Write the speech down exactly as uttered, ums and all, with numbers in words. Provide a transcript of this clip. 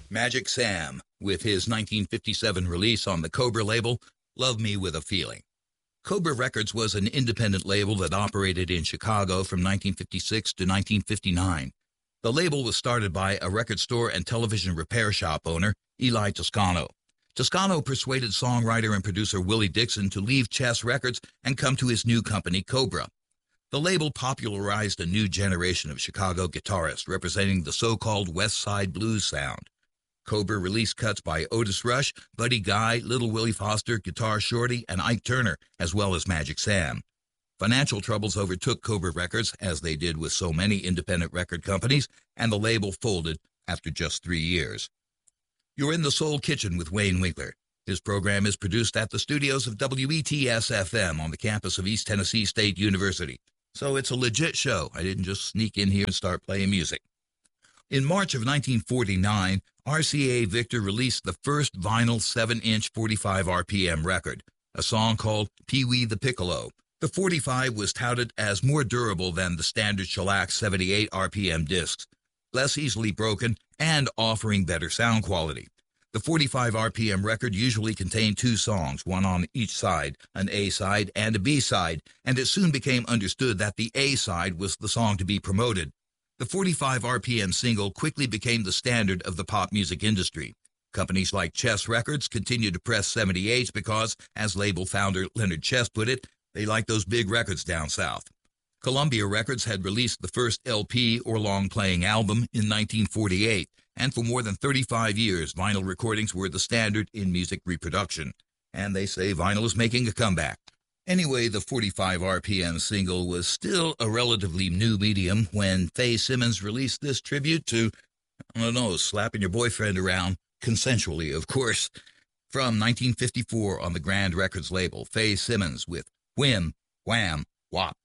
Magic Sam, with his nineteen fifty-seven release on the Cobra label, Love Me With a Feeling. Cobra Records was an independent label that operated in Chicago from nineteen fifty-six to nineteen fifty-nine. The label was started by a record store and television repair shop owner, Eli Toscano. Toscano persuaded songwriter and producer Willie Dixon to leave Chess Records and come to his new company, Cobra. The label popularized a new generation of Chicago guitarists representing the so-called West Side blues sound. Cobra released cuts by Otis Rush, Buddy Guy, Little Willie Foster, Guitar Shorty, and Ike Turner, as well as Magic Sam. Financial troubles overtook Cobra Records, as they did with so many independent record companies, and the label folded after just three years. You're in the Soul Kitchen with Wayne Winkler. His program is produced at the studios of W E T S F M on the campus of East Tennessee State University. So it's a legit show. I didn't just sneak in here and start playing music. In March of nineteen forty-nine, R C A Victor released the first vinyl seven-inch forty-five R P M record, a song called Pee-wee the Piccolo. The forty-five was touted as more durable than the standard shellac seventy-eight R P M discs, less easily broken, and offering better sound quality. The forty-five R P M record usually contained two songs, one on each side, an A-side and a B-side, and it soon became understood that the A-side was the song to be promoted. The forty-five R P M single quickly became the standard of the pop music industry. Companies like Chess Records continued to press seventy-eights because, as label founder Leonard Chess put it, they like those big records down south. Columbia Records had released the first L P or long-playing album in nineteen forty-eight, and for more than thirty-five years, vinyl recordings were the standard in music reproduction. And they say vinyl is making a comeback. Anyway, the forty-five R P M single was still a relatively new medium when Faye Simmons released this tribute to, I don't know, slapping your boyfriend around, consensually, of course. From nineteen fifty-four on the Grand Records label, Faye Simmons with Whim, Wham, Wop.